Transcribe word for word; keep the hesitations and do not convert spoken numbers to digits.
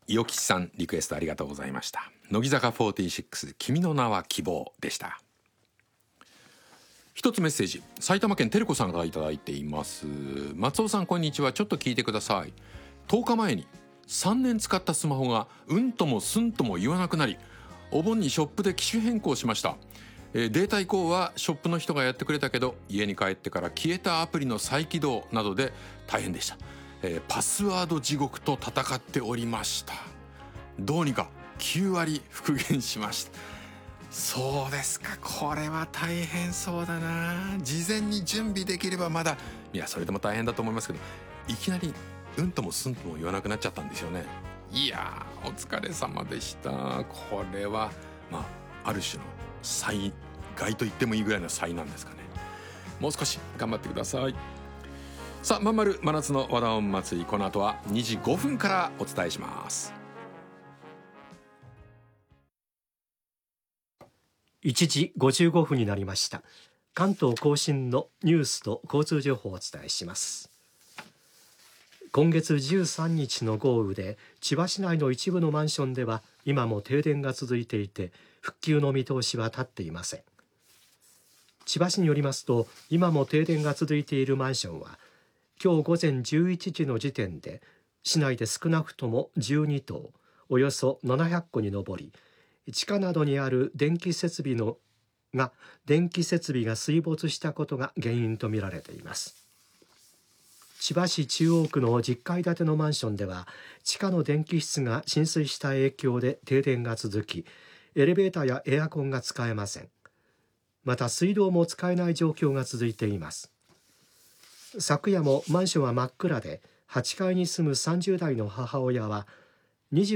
伊予吉さんリクエストありがとうございました。乃木坂フォーティーシックス君の名は希望でした。一つメッセージ、埼玉県てるこさんからいただいています。松尾さんこんにちは、ちょっと聞いてください。とおかまえにさんねん使ったスマホがうんともすんとも言わなくなり、お盆にショップで機種変更しました。えー、データ移行はショップの人がやってくれたけど、家に帰ってから消えたアプリの再起動などで大変でした。えー、パスワード地獄と戦っておりました。どうにかきゅうわり復元しました。そうですか、これは大変そうだな。事前に準備できればまだ、いやそれでも大変だと思いますけど、いきなりうんともすんとも言わなくなっちゃったんですよね。いやーお疲れ様でした。これはまあある種の災害と言ってもいいぐらいの災難ですかね。もう少し頑張ってください。さあ、まんまる真夏の和田音祭り、この後はにじごふんからお伝えします。 いちじごじゅうごふんになりました。関東甲信のニュースと交通情報をお伝えします。今月じゅうさんにちの豪雨で千葉市内の一部のマンションでは今も停電が続いていて、復旧の見通しは立っていません。千葉市によりますと、今も停電が続いているマンションは今日午前じゅういちじの時点で市内で少なくともじゅうにとう、およそななひゃっこに上り、地下などにある電気設備のが電気設備が水没したことが原因とみられています。千葉市中央区のじゅっかいだてのマンションでは地下の電気室が浸水した影響で停電が続き、エレベーターやエアコンが使えません。また水道も使えない状況が続いています。昨夜もマンションは真っ暗で、はちがいに住むさんじゅうだいの母親は